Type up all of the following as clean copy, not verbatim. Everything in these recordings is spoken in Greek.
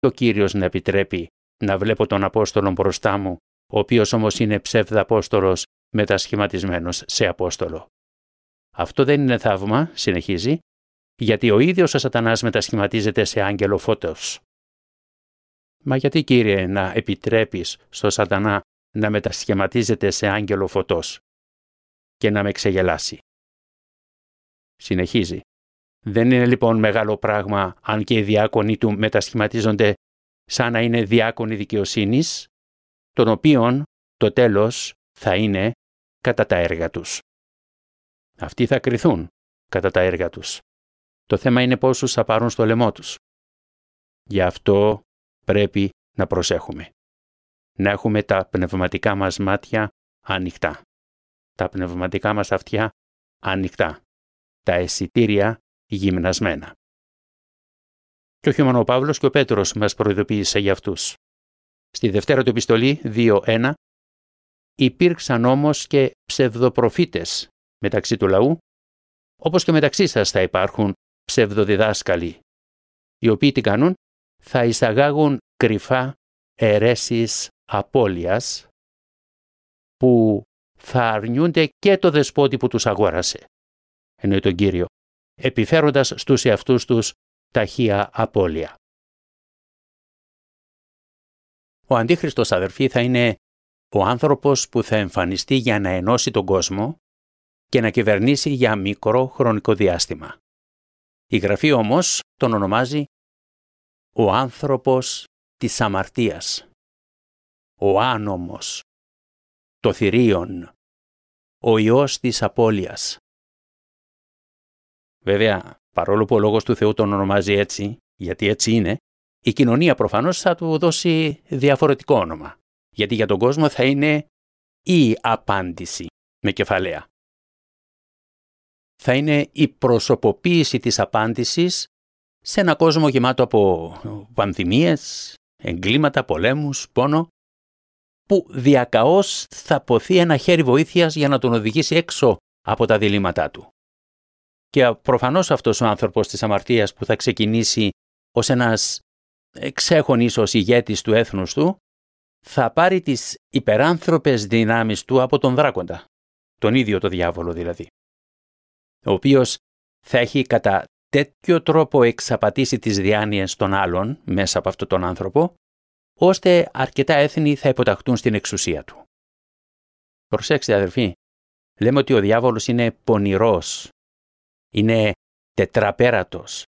ο Κύριος να επιτρέπει να βλέπω τον Απόστολο μπροστά μου, ο οποίος όμως είναι ψευδαπόστολος μετασχηματισμένος σε Απόστολο. Αυτό δεν είναι θαύμα, συνεχίζει, γιατί ο ίδιος ο Σατανάς μετασχηματίζεται σε άγγελο φώτος. Μα γιατί, Κύριε, να επιτρέπεις στο Σατανά να μετασχηματίζεται σε άγγελο φωτός και να με ξεγελάσει? Συνεχίζει. Δεν είναι λοιπόν μεγάλο πράγμα αν και οι διάκονοι του μετασχηματίζονται σαν να είναι διάκονοι δικαιοσύνης, των οποίων το τέλος θα είναι κατά τα έργα τους. Αυτοί θα κριθούν κατά τα έργα τους. Το θέμα είναι πόσους θα πάρουν στο λαιμό τους. Γι' αυτό πρέπει να προσέχουμε. Να έχουμε τα πνευματικά μας μάτια ανοιχτά. Τα πνευματικά μας αυτιά ανοιχτά. Τα αισθητήρια γυμνασμένα. Και όχι μόνο ο Παύλος και ο Πέτρος μας προειδοποίησε για αυτούς. Στη Δευτέρα του Επιστολή 2:1 υπήρξαν όμως και ψευδοπροφήτες μεταξύ του λαού, όπως και μεταξύ σας θα υπάρχουν ψευδοδιδάσκαλοι, οι οποίοι τι κάνουν? Θα εισαγάγουν κρυφά αιρέσεις απώλειας που θα αρνιούνται και το δεσπότη που τους αγόρασε, εννοεί τον Κύριο, επιφέροντας στους εαυτούς τους ταχεία απώλεια. Ο Αντίχριστος, αδερφοί, θα είναι ο άνθρωπος που θα εμφανιστεί για να ενώσει τον κόσμο και να κυβερνήσει για μικρό χρονικό διάστημα. Η Γραφή όμως τον ονομάζει ο άνθρωπος της αμαρτίας, ο άνομος, το θηρίον, ο ιός της απώλειας. Βέβαια, παρόλο που ο Λόγος του Θεού τον ονομάζει έτσι, γιατί έτσι είναι, η κοινωνία προφανώς θα του δώσει διαφορετικό όνομα, γιατί για τον κόσμο θα είναι η απάντηση με κεφαλαία. Θα είναι η προσωποποίηση της απάντησης σε ένα κόσμο γεμάτο από πανδημίες, εγκλήματα, πολέμους, πόνο, που διακαώς θα ποθεί ένα χέρι βοήθειας για να τον οδηγήσει έξω από τα διλήμματά του. Και προφανώς αυτός ο άνθρωπος της αμαρτίας που θα ξεκινήσει ως ένας εξέχων ίσως ηγέτης του έθνους του, θα πάρει τις υπεράνθρωπες δυνάμεις του από τον δράκοντα, τον ίδιο το διάβολο δηλαδή, ο οποίος θα έχει κατά τέτοιο τρόπο εξαπατήσει τις διάνοιες των άλλων μέσα από αυτόν τον άνθρωπο, ώστε αρκετά έθνη θα υποταχτούν στην εξουσία του. Προσέξτε, αδερφοί, λέμε ότι ο διάβολος είναι πονηρός, είναι τετραπέρατος.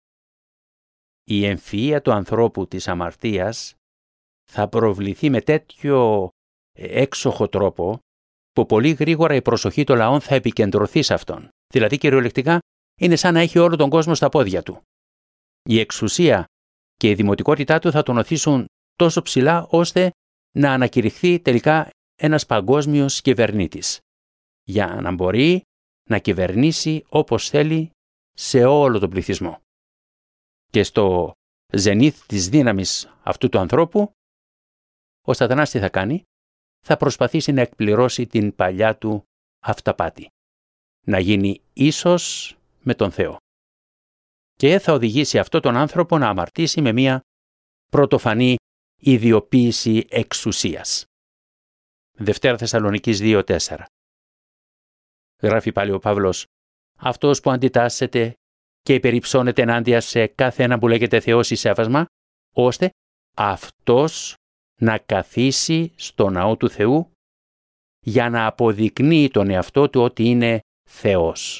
Η εμφυΐα του ανθρώπου της αμαρτίας θα προβληθεί με τέτοιο έξοχο τρόπο που πολύ γρήγορα η προσοχή των λαών θα επικεντρωθεί σε αυτόν. Δηλαδή, κυριολεκτικά, είναι σαν να έχει όλο τον κόσμο στα πόδια του. Η εξουσία και η δημοτικότητά του θα τον οθήσουν τόσο ψηλά ώστε να ανακηρυχθεί τελικά ένας παγκόσμιος κυβερνήτης, για να μπορεί να κυβερνήσει όπως θέλει σε όλο τον πληθυσμό. Και στο ζενήθ της δύναμης αυτού του ανθρώπου, ο Σατανάς τι θα κάνει? Θα προσπαθήσει να εκπληρώσει την παλιά του αυταπάτη, να γίνει ίσος με τον Θεό. Και θα οδηγήσει αυτό τον άνθρωπο να αμαρτήσει με μια πρωτοφανή ιδιοποίηση εξουσίας. Δευτέρα Θεσσαλονικής 2:4. Γράφει πάλι ο Παύλος, αυτός που αντιτάσσεται και υπερυψώνεται ενάντια σε κάθε ένα που λέγεται Θεός ή σέβασμα, ώστε αυτός να καθίσει στο ναό του Θεού για να αποδεικνύει τον εαυτό του ότι είναι Θεός.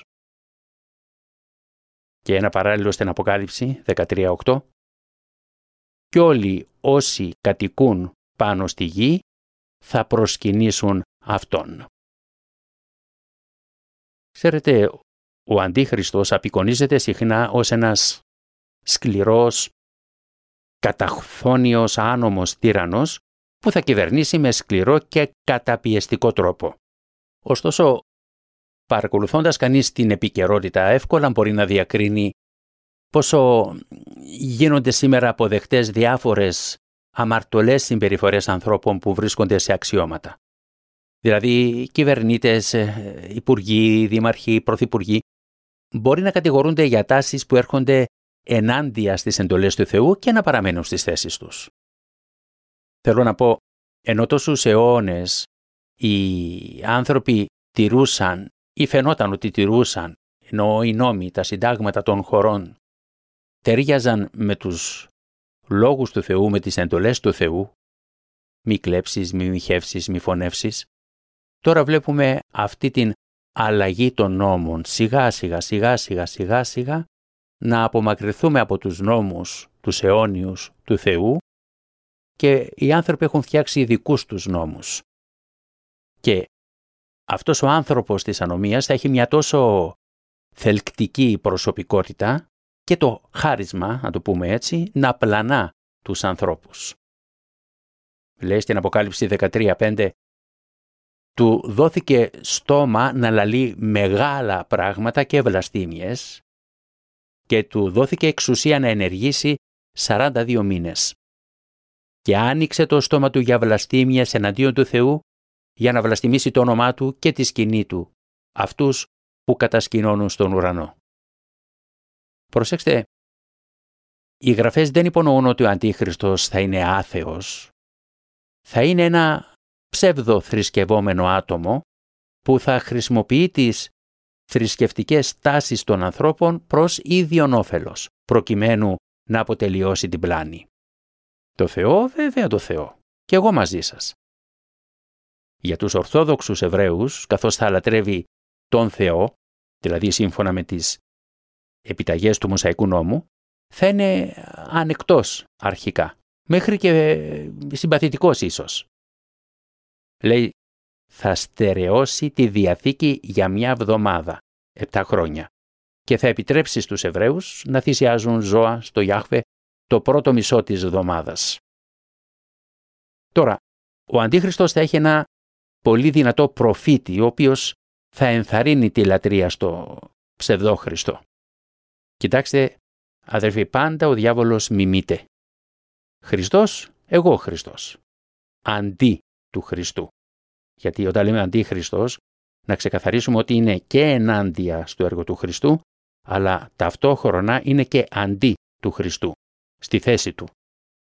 Και ένα παράλληλο στην Αποκάλυψη 13:8. Κι όλοι όσοι κατοικούν πάνω στη γη θα προσκυνήσουν Αυτόν. Ξέρετε, ο Αντίχριστος απεικονίζεται συχνά ως ένας σκληρός, καταχθόνιος, άνομος τύραννος που θα κυβερνήσει με σκληρό και καταπιεστικό τρόπο. Ωστόσο, παρακολουθώντας κανείς την επικαιρότητα, εύκολα μπορεί να διακρίνει πόσο γίνονται σήμερα αποδεκτές διάφορες αμαρτωλές συμπεριφορές ανθρώπων που βρίσκονται σε αξιώματα. Δηλαδή, κυβερνήτες, υπουργοί, δήμαρχοι, πρωθυπουργοί μπορεί να κατηγορούνται για τάσεις που έρχονται ενάντια στις εντολές του Θεού και να παραμένουν στις θέσεις τους. Θέλω να πω, ενώ τόσους αιώνες οι άνθρωποι τηρούσαν ή φαινόταν ότι τηρούσαν, ενώ οι νόμοι, τα συντάγματα των χωρών ταιριάζαν με τους λόγους του Θεού, με τις εντολές του Θεού, μη κλέψεις, μη μοιχεύσεις, μη φωνεύσεις, τώρα βλέπουμε αυτή την αλλαγή των νόμων, σιγά σιγά να απομακρυνθούμε από τους νόμους, τους αιώνιους του Θεού και οι άνθρωποι έχουν φτιάξει δικούς τους νόμους. Και αυτός ο άνθρωπος της ανομίας θα έχει μια τόσο θελκτική προσωπικότητα και το χάρισμα, να το πούμε έτσι, να πλανά τους ανθρώπους. Λέει στην Αποκάλυψη 13:5, του δόθηκε στόμα να λαλεί μεγάλα πράγματα και βλαστήμιες και του δόθηκε εξουσία να ενεργήσει 42 μήνες. Και άνοιξε το στόμα του για βλαστήμιες εναντίον του Θεού, για να βλαστημίσει το όνομά του και τη σκηνή του, αυτούς που κατασκηνώνουν στον ουρανό. Προσέξτε, οι γραφές δεν υπονοούν ότι ο Αντίχριστος θα είναι άθεος. Θα είναι ένα ψεύδο θρησκευόμενο άτομο που θα χρησιμοποιεί τις θρησκευτικές τάσεις των ανθρώπων προς ίδιον όφελος, προκειμένου να αποτελειώσει την πλάνη. Το Θεό, βέβαια το Θεό, και εγώ μαζί σας. Για τους Ορθόδοξους Εβραίους, καθώς θα λατρεύει τον Θεό, δηλαδή σύμφωνα με τις επιταγές του Μωσαϊκού νόμου, θα είναι ανεκτός αρχικά, μέχρι και συμπαθητικός ίσως. Λέει, θα στερεώσει τη Διαθήκη για μια εβδομάδα, 7 χρόνια, και θα επιτρέψει στους Εβραίους να θυσιάζουν ζώα στο Ιάχβε το πρώτο μισό της εβδομάδας. Τώρα, ο Αντίχριστος θα έχει ένα πολύ δυνατό προφήτη, ο οποίος θα ενθαρρύνει τη λατρεία στο ψευδόχριστο. Κοιτάξτε, αδερφοί, πάντα ο διάβολος μιμείται. Χριστός, εγώ Χριστός. Αντί του Χριστού. Γιατί όταν λέμε αντίχριστος, να ξεκαθαρίσουμε ότι είναι και ενάντια στο έργο του Χριστού, αλλά ταυτόχρονα είναι και αντί του Χριστού, στη θέση του.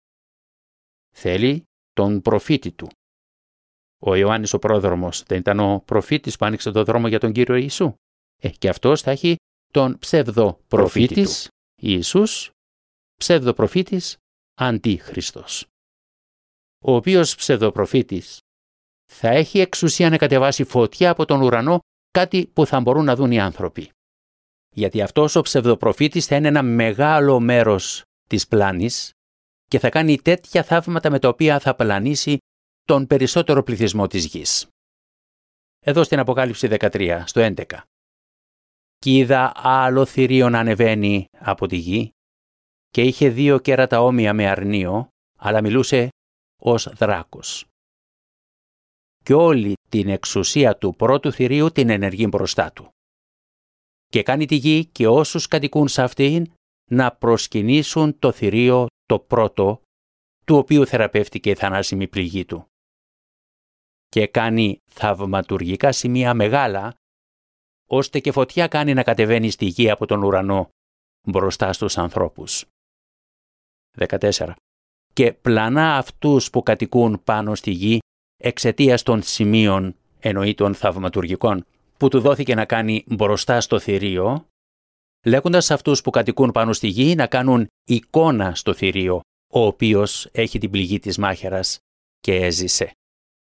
Θέλει τον προφήτη του. Ο Ιωάννης ο πρόδρομος δεν ήταν ο προφήτης που άνοιξε τον δρόμο για τον Κύριο Ιησού. Και αυτός θα έχει τον ψευδοπροφήτης Ιησούς, ψευδοπροφήτης αντίχριστος. Ο οποίος ψευδοπροφήτης θα έχει εξουσία να κατεβάσει φωτιά από τον ουρανό, κάτι που θα μπορούν να δουν οι άνθρωποι. Γιατί αυτός ο ψευδοπροφήτης θα είναι ένα μεγάλο μέρος της πλάνης και θα κάνει τέτοια θαύματα με τα οποία θα πλανήσει τον περισσότερο πληθυσμό της γης. Εδώ στην Αποκάλυψη 13, στο 11. «Κι είδα άλλο θηρίο να ανεβαίνει από τη γη και είχε 2 κέρατα όμοια με αρνείο, αλλά μιλούσε ως δράκος. Και όλη την εξουσία του πρώτου θηρίου την ενεργεί μπροστά του. Και κάνει τη γη και όσους κατοικούν σε αυτήν να προσκυνήσουν το θηρίο το πρώτο, του οποίου θεραπεύτηκε η θανάσιμη πληγή του. Και κάνει θαυματουργικά σημεία μεγάλα, ώστε και φωτιά κάνει να κατεβαίνει στη γη από τον ουρανό μπροστά στους ανθρώπους. 14. Και πλανά αυτούς που κατοικούν πάνω στη γη εξαιτίας των σημείων, εννοεί των θαυματουργικών, που του δόθηκε να κάνει μπροστά στο θηρίο, λέγοντας αυτούς που κατοικούν πάνω στη γη να κάνουν εικόνα στο θηρίο, ο οποίος έχει την πληγή της μάχαιρας και έζησε.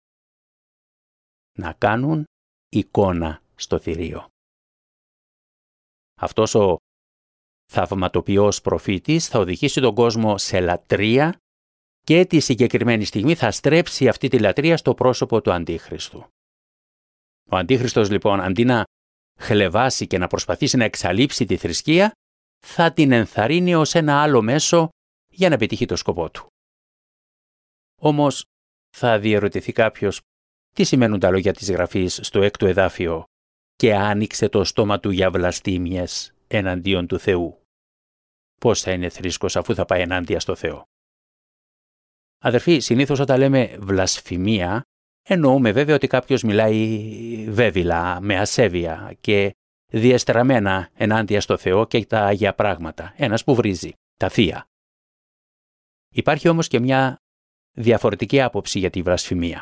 Να κάνουν εικόνα στο θηρίο. Αυτός ο θαυματοποιός προφήτης θα οδηγήσει τον κόσμο σε λατρεία και τη συγκεκριμένη στιγμή θα στρέψει αυτή τη λατρεία στο πρόσωπο του Αντίχριστου. Ο Αντίχριστος λοιπόν, αντί να χλευάσει και να προσπαθήσει να εξαλείψει τη θρησκεία, θα την ενθαρρύνει ως ένα άλλο μέσο για να πετύχει το σκοπό του. Όμως θα διερωτηθεί κάποιος τι σημαίνουν τα λόγια της Γραφής στο 6ο εδάφιο «Και άνοιξε το στόμα του για βλαστήμιες εναντίον του Θεού». Πώς θα είναι θρήσκος αφού θα πάει ενάντια στο Θεό? Αδερφοί, συνήθως όταν λέμε βλασφημία, εννοούμε βέβαια ότι κάποιος μιλάει βέβηλα, με ασέβεια και διεστραμμένα ενάντια στο Θεό και τα Άγια πράγματα. Ένας που βρίζει, τα θεία. Υπάρχει όμως και μια διαφορετική άποψη για τη βλασφημία.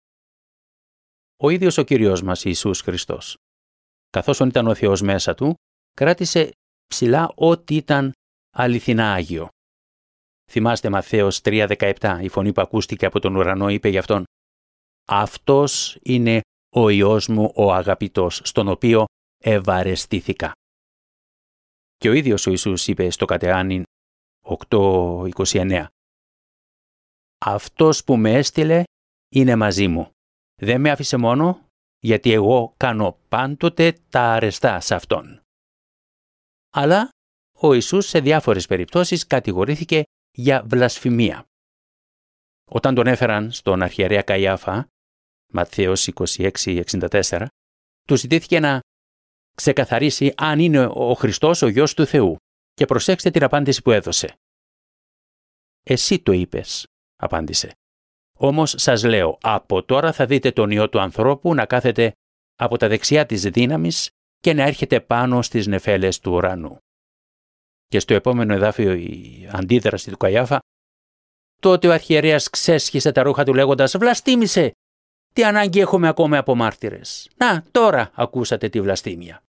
Ο ίδιος ο Κύριος μας Ιησούς Χριστός, καθώς ήταν ο Θεός μέσα του, κράτησε ψηλά ό,τι ήταν αληθινά Άγιο. Θυμάστε Ματθαίος 3:17, η φωνή που ακούστηκε από τον ουρανό είπε για αυτόν «Αυτός είναι ο Υιός μου ο αγαπητός, στον οποίο ευαρεστήθηκα». Και ο ίδιος ο Ιησούς είπε στο Κατεάνιν 8:29 «Αυτός που με έστειλε είναι μαζί μου. Δεν με άφησε μόνο, γιατί εγώ κάνω πάντοτε τα αρεστά σε Αυτόν». Αλλά ο Ιησούς σε διάφορες περιπτώσεις κατηγορήθηκε για βλασφημία. Όταν τον έφεραν στον αρχιερέα Καϊάφα, Ματθαίος 26:64, του ζητήθηκε να ξεκαθαρίσει αν είναι ο Χριστός ο Υιός του Θεού. Και προσέξτε την απάντηση που έδωσε. «Εσύ το είπες», απάντησε. «Όμως σας λέω, από τώρα θα δείτε τον Υιό του ανθρώπου να κάθεται από τα δεξιά της δύναμης και να έρχεται πάνω στις νεφέλες του ουρανού». Και στο επόμενο εδάφιο η αντίδραση του Καϊάφα, τότε ο αρχιερέας ξέσχισε τα ρούχα του λέγοντας «Βλαστήμησε! Τι ανάγκη έχουμε ακόμα από μάρτυρες! Να, τώρα ακούσατε τη βλαστήμια».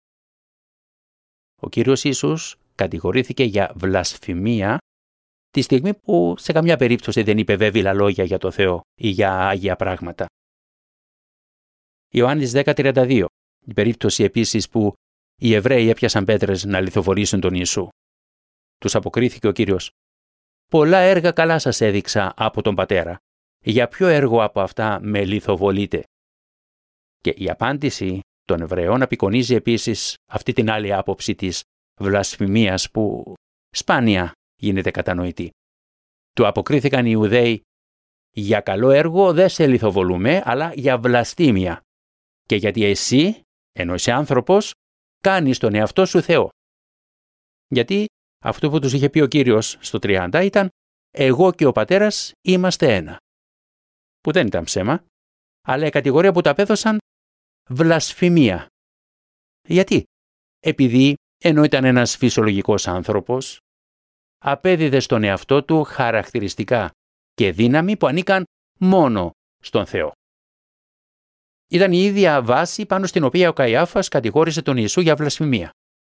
Ο Κύριος Ιησούς κατηγορήθηκε για βλασφημία τη στιγμή που σε καμιά περίπτωση δεν είπε βέβηλα λόγια για το Θεό ή για άγια πράγματα. Ιωάννης 10:32, η περίπτωση επίσης που οι Εβραίοι έπιασαν πέτρες να λιθοβολήσουν τον Ιησού. Τους αποκρίθηκε ο Κύριος «Πολλά έργα καλά σας έδειξα από τον Πατέρα. Για ποιο έργο από αυτά με λιθοβολείτε?» Και η απάντηση των Εβραίων απεικονίζει επίσης αυτή την άλλη άποψη της βλασφημίας που σπάνια γίνεται κατανοητή. Του αποκρίθηκαν οι Ιουδαίοι «Για καλό έργο δεν σε λιθοβολούμε, αλλά για βλαστήμια. Και γιατί εσύ, ενώ είσαι άνθρωπος, κάνεις τον εαυτό σου Θεό». Γιατί αυτό που τους είχε πει ο Κύριος στο 30 ήταν «Εγώ και ο Πατέρας είμαστε ένα». Που δεν ήταν ψέμα, αλλά η κατηγορία που τα απέδωσαν βλασφημία. Γιατί? Επειδή ενώ ήταν ένας φυσιολογικός άνθρωπος, απέδιδε στον εαυτό του χαρακτηριστικά και δύναμη που ανήκαν μόνο στον Θεό. Ήταν η ίδια βάση πάνω στην οποία ο Καϊάφας κατηγόρησε τον Ιησού για βλασφημία.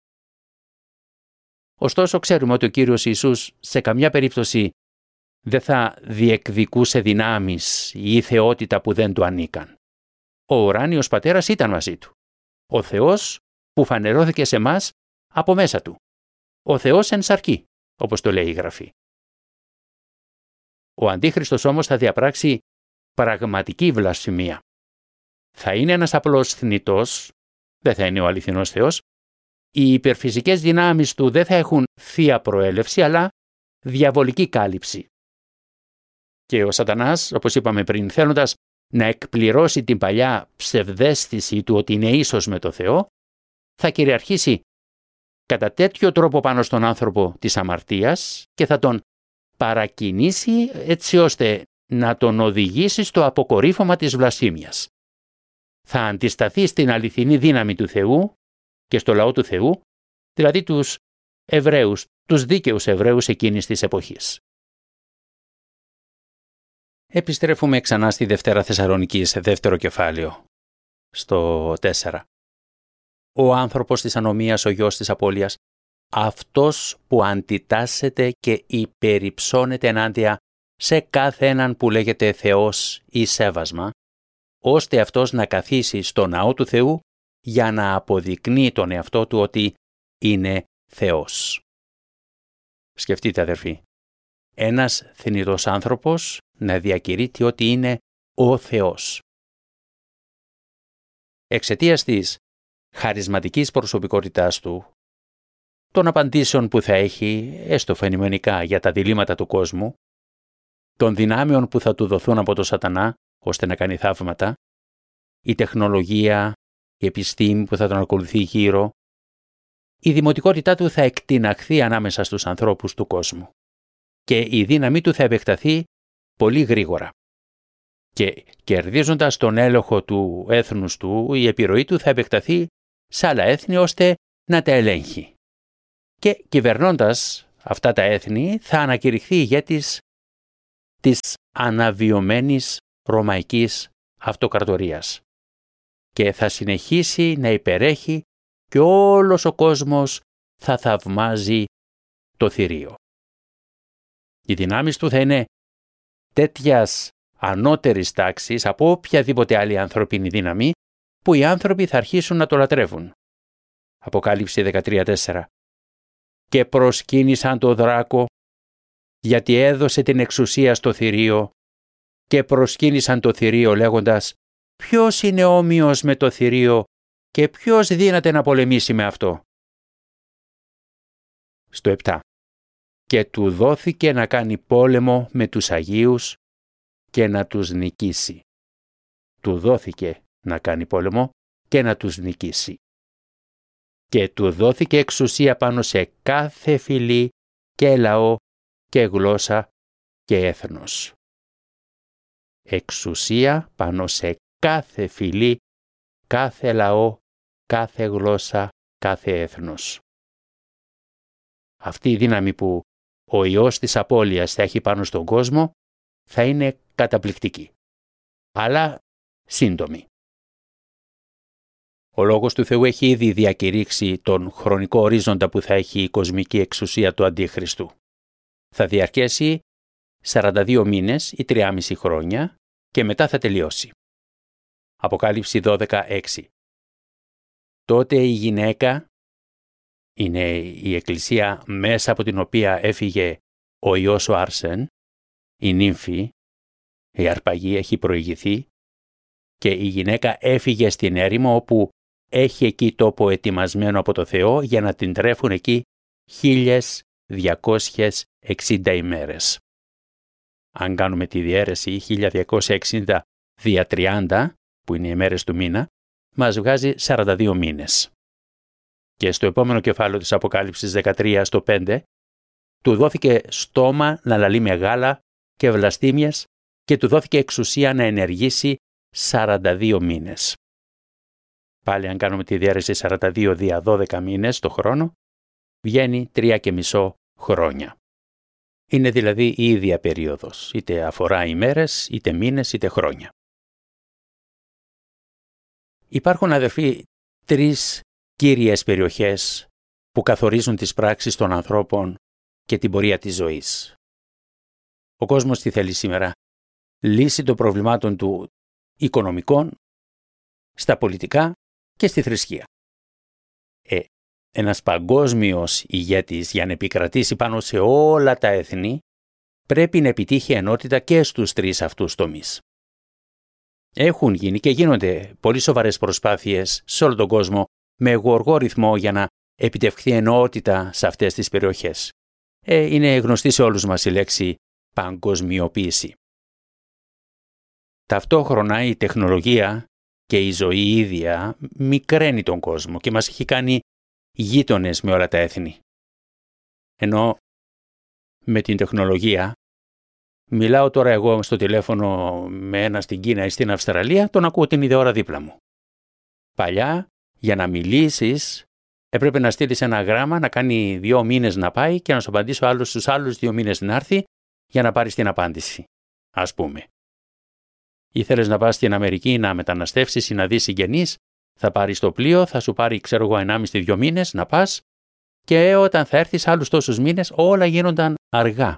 Ωστόσο, ξέρουμε ότι ο Κύριος Ιησούς σε καμιά περίπτωση δεν θα διεκδικούσε δυνάμεις ή θεότητα που δεν του ανήκαν. Ο ουράνιος Πατέρας ήταν μαζί του. Ο Θεός που φανερώθηκε σε μας από μέσα του. Ο Θεός εν σαρκί, όπως το λέει η Γραφή. Ο Αντίχριστος όμως θα διαπράξει πραγματική βλασφημία. Θα είναι ένας απλός θνητός, δεν θα είναι ο αληθινός Θεός. Οι υπερφυσικές δυνάμεις του δεν θα έχουν θεία προέλευση, αλλά διαβολική κάλυψη. Και ο Σατανάς, όπως είπαμε πριν, θέλοντας να εκπληρώσει την παλιά ψευδαίσθηση του ότι είναι ίσος με το Θεό, θα κυριαρχήσει κατά τέτοιο τρόπο πάνω στον άνθρωπο της αμαρτίας και θα τον παρακινήσει έτσι ώστε να τον οδηγήσει στο αποκορύφωμα της βλασφήμιας. Θα αντισταθεί στην αληθινή δύναμη του Θεού και στο λαό του Θεού, δηλαδή τους Εβραίους, τους δίκαιους Εβραίους εκείνης της εποχής. Επιστρέφουμε ξανά στη Δευτέρα Θεσσαλονικής, σε δεύτερο κεφάλαιο, στο 4. Ο άνθρωπος της ανομίας, ο γιος της απώλειας, αυτός που αντιτάσσεται και υπερυψώνεται ενάντια σε κάθε έναν που λέγεται Θεός ή σέβασμα, ώστε αυτός να καθίσει στο ναό του Θεού για να αποδεικνύει τον εαυτό του ότι είναι Θεός. Σκεφτείτε αδερφοί, ένας θνητός άνθρωπος να διακηρύττει ότι είναι ο Θεός. Εξαιτίας της χαρισματικής προσωπικότητάς του, των απαντήσεων που θα έχει, έστω φαινομενικά, για τα διλήμματα του κόσμου, των δυνάμεων που θα του δοθούν από τον Σατανά, ώστε να κάνει θαύματα, η τεχνολογία, η επιστήμη που θα τον ακολουθεί γύρω, η δημοτικότητά του θα εκτιναχθεί ανάμεσα στους ανθρώπους του κόσμου και η δύναμή του θα επεκταθεί πολύ γρήγορα. Και κερδίζοντας τον έλεγχο του έθνους του, η επιρροή του θα επεκταθεί σε άλλα έθνη ώστε να τα ελέγχει. Και κυβερνώντας αυτά τα έθνη θα ανακηρυχθεί ηγέτης της αναβιωμένης Ρωμαϊκής Αυτοκρατορίας και θα συνεχίσει να υπερέχει και όλος ο κόσμος θα θαυμάζει το θηρίο. Οι δυνάμεις του θα είναι τέτοιας ανώτερης τάξης από οποιαδήποτε άλλη ανθρωπίνη δύναμη που οι άνθρωποι θα αρχίσουν να το λατρεύουν. Αποκάλυψη 13:4. Και προσκύνησαν το δράκο γιατί έδωσε την εξουσία στο θηρίο και προσκύνησαν το θηρίο λέγοντας «Ποιος είναι όμοιος με το θηρίο και ποιος δύναται να πολεμήσει με αυτό». Στο 7. Και του δόθηκε να κάνει πόλεμο με τους Αγίους και να τους νικήσει. Του δόθηκε να κάνει πόλεμο και να τους νικήσει. Και του δόθηκε εξουσία πάνω σε κάθε φυλή και λαό και γλώσσα και έθνος. Εξουσία πάνω σε κάθε φυλή, κάθε λαό, κάθε γλώσσα, κάθε έθνος. Αυτή η δύναμη που ο Υιός της Απώλειας θα έχει πάνω στον κόσμο θα είναι καταπληκτική, αλλά σύντομη. Ο Λόγος του Θεού έχει ήδη διακηρύξει τον χρονικό ορίζοντα που θα έχει η κοσμική εξουσία του Αντίχριστου. Θα διαρκέσει 42 μήνες ή 3,5 χρόνια και μετά θα τελειώσει. Αποκάλυψη 12:6. Τότε η γυναίκα, είναι η εκκλησία μέσα από την οποία έφυγε ο Υιός ο Άρσεν, η νύμφη, η αρπαγή έχει προηγηθεί και η γυναίκα έφυγε στην έρημο όπου έχει εκεί τόπο ετοιμασμένο από το Θεό για να την τρέφουν εκεί 1260 ημέρες. Αν κάνουμε τη διαίρεση 1260 δια 30, που είναι οι ημέρες του μήνα, μας βγάζει 42 μήνες. Και στο επόμενο κεφάλαιο της Αποκάλυψης 13 στο 5, του δόθηκε στόμα να λαλεί μεγάλα και βλαστήμιες και του δόθηκε εξουσία να ενεργήσει 42 μήνες. Πάλι αν κάνουμε τη διαίρεση 42 δια 12 μήνες το χρόνο, βγαίνει 3,5 χρόνια. Είναι δηλαδή η ίδια περίοδος, είτε αφορά ημέρες, είτε μήνες, είτε χρόνια. Υπάρχουν, αδερφοί, 3 κύριες περιοχές που καθορίζουν τις πράξεις των ανθρώπων και την πορεία της ζωής. Ο κόσμος τι θέλει σήμερα? Λύση των προβλημάτων του οικονομικών, στα πολιτικά και στη θρησκεία. Ένας παγκόσμιος ηγέτης για να επικρατήσει πάνω σε όλα τα έθνη πρέπει να επιτύχει ενότητα και στους 3 αυτούς τομείς. Έχουν γίνει και γίνονται πολύ σοβαρές προσπάθειες σε όλο τον κόσμο με γοργό ρυθμό για να επιτευχθεί ενότητα σε αυτές τις περιοχές. Είναι γνωστή σε όλους μας η λέξη παγκοσμιοποίηση. Ταυτόχρονα η τεχνολογία και η ζωή ίδια μικραίνει τον κόσμο και μας έχει κάνει γείτονες με όλα τα έθνη. Ενώ με την τεχνολογία μιλάω τώρα εγώ στο τηλέφωνο με ένα στην Κίνα ή στην Αυστραλία, τον ακούω την ίδια ώρα δίπλα μου. Παλιά, για να μιλήσεις, έπρεπε να στείλεις ένα γράμμα, να κάνει 2 μήνες να πάει και να σου απαντήσει ο άλλος στους άλλους 2 μήνες να έρθει για να πάρεις την απάντηση, ας πούμε. Ήθελες να πας στην Αμερική να μεταναστεύσεις ή να δεις συγγενείς, θα πάρεις το πλοίο, θα σου πάρει 1,5-2 μήνες να πας και όταν θα έρθεις άλλους τόσους μήνες όλα γίνονταν αργά.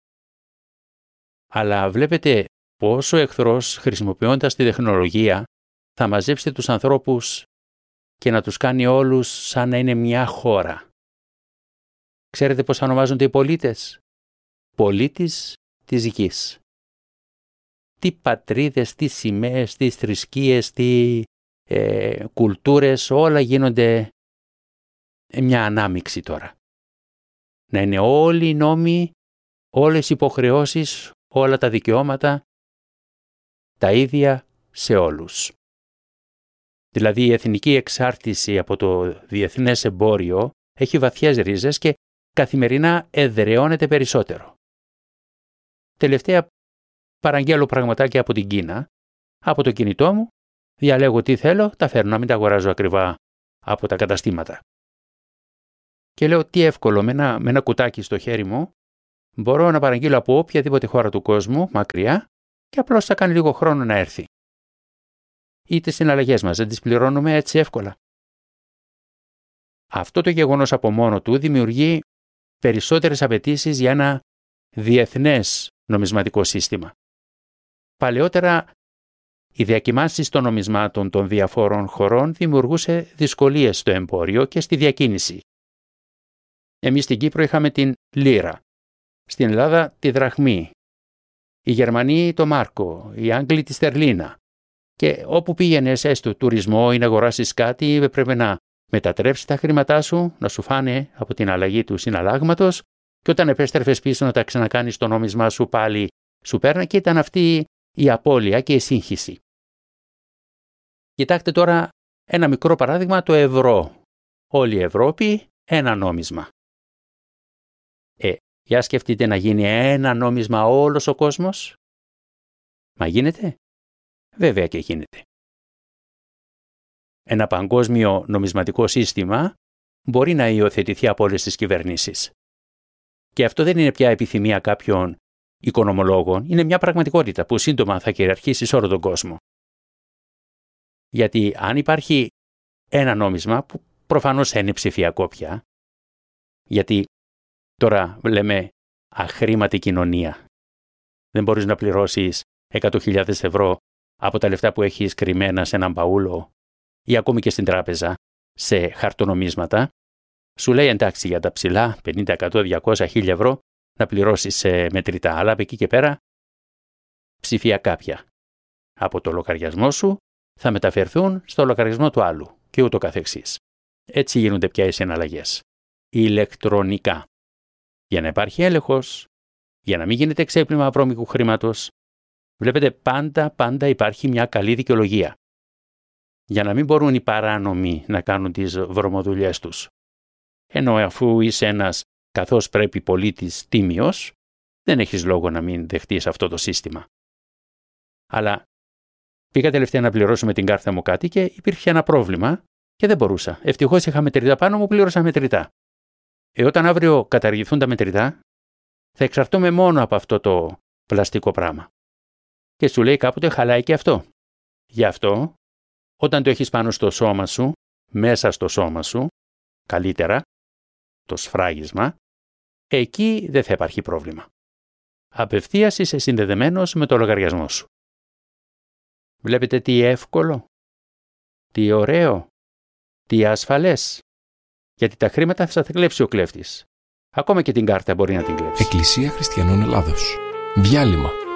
Αλλά βλέπετε πόσο ο εχθρός χρησιμοποιώντας τη τεχνολογία θα μαζέψει τους ανθρώπους και να τους κάνει όλους σαν να είναι μια χώρα. Ξέρετε πώς ονομάζονται οι πολίτες? Πολίτης της γης. Τι πατρίδες, τι σημαίες, τι θρησκείες, τι κουλτούρες, όλα γίνονται μια ανάμειξη τώρα. Να είναι όλοι οι νόμοι, όλες οι υποχρεώσεις, όλα τα δικαιώματα, τα ίδια σε όλους. Δηλαδή η εθνική εξάρτηση από το διεθνές εμπόριο έχει βαθιές ρίζες και καθημερινά εδραιώνεται περισσότερο. Τελευταία παραγγέλω πραγματάκια από την Κίνα, από το κινητό μου, διαλέγω τι θέλω, τα φέρνω, να μην τα αγοράζω ακριβά από τα καταστήματα. Και λέω τι εύκολο, με ένα κουτάκι στο χέρι μου μπορώ να παραγγείλω από οποιαδήποτε χώρα του κόσμου, μακριά, και απλώς θα κάνει λίγο χρόνο να έρθει. Ή τις συναλλαγές μας δεν τις πληρώνουμε έτσι εύκολα. Αυτό το γεγονός από μόνο του δημιουργεί περισσότερες απαιτήσεις για ένα διεθνές νομισματικό σύστημα. Παλαιότερα, οι διακυμάνσεις των νομισμάτων των διαφόρων χωρών δημιουργούσε δυσκολίες στο εμπόριο και στη διακίνηση. Εμείς στην Κύπρο είχαμε την λίρα, στην Ελλάδα τη δραχμή, οι Γερμανοί το μάρκο, οι Άγγλοι τη στερλίνα. Και όπου πήγαινες έστω τουρισμό ή να αγοράσεις κάτι, έπρεπε να μετατρέψεις τα χρήματά σου, να σου φάνε από την αλλαγή του συναλλάγματος, και όταν επέστρεφες πίσω να τα ξανακάνεις το νόμισμά σου πάλι σου πέρνα, και ήταν αυτή η απώλεια και η σύγχυση. Κοιτάξτε τώρα ένα μικρό παράδειγμα, το ευρώ. Όλη η Ευρώπη ένα νόμισμα. Για σκεφτείτε να γίνει ένα νόμισμα όλος ο κόσμος. Μα γίνεται? Βέβαια και γίνεται. Ένα παγκόσμιο νομισματικό σύστημα μπορεί να υιοθετηθεί από όλες τις κυβερνήσεις. Και αυτό δεν είναι πια επιθυμία κάποιων οικονομολόγων, είναι μια πραγματικότητα που σύντομα θα κυριαρχήσει σε όλο τον κόσμο. Γιατί αν υπάρχει ένα νόμισμα που προφανώς είναι ψηφιακό πια, γιατί τώρα λέμε αχρήματη κοινωνία. Δεν μπορείς να πληρώσεις 100.000 ευρώ από τα λεφτά που έχεις κρυμμένα σε έναν μπαούλο ή ακόμη και στην τράπεζα σε χαρτονομίσματα. Σου λέει εντάξει για τα ψηλά 50, 100, 200, 1000 ευρώ να πληρώσεις σε μετρητά. Αλλά από εκεί και πέρα ψηφιακά πια. Από το λογαριασμό σου θα μεταφερθούν στο λογαριασμό του άλλου και ούτω καθεξής. Έτσι γίνονται πια οι συναλλαγές. Ηλεκτρονικά. Για να υπάρχει έλεγχος, για να μην γίνεται ξέπλυμα βρώμικου χρήματος, βλέπετε πάντα υπάρχει μια καλή δικαιολογία. Για να μην μπορούν οι παράνομοι να κάνουν τις βρωμοδουλειές τους. Ενώ αφού είσαι ένας καθώς πρέπει πολίτης τίμιος, δεν έχεις λόγο να μην δεχτείς αυτό το σύστημα. Αλλά πήγα τελευταία να πληρώσω με την κάρτα μου κάτι και υπήρχε ένα πρόβλημα και δεν μπορούσα. Ευτυχώς είχα μετρητά πάνω μου, πλήρωσα μετρητά. Όταν αύριο καταργηθούν τα μετρητά, θα εξαρτώμαι μόνο από αυτό το πλαστικό πράγμα. Και σου λέει κάποτε χαλάει και αυτό. Γι' αυτό, όταν το έχεις πάνω στο σώμα σου, μέσα στο σώμα σου, καλύτερα, το σφράγισμα, εκεί δεν θα υπάρχει πρόβλημα. Απευθείας είσαι συνδεδεμένος με το λογαριασμό σου. Βλέπετε τι εύκολο, τι ωραίο, τι ασφαλές. Γιατί τα χρήματα θα τα κλέψει ο κλέφτης. Ακόμα και την κάρτα μπορεί να την κλέψει. Εκκλησία Χριστιανών Ελλάδος. Διάλειμμα.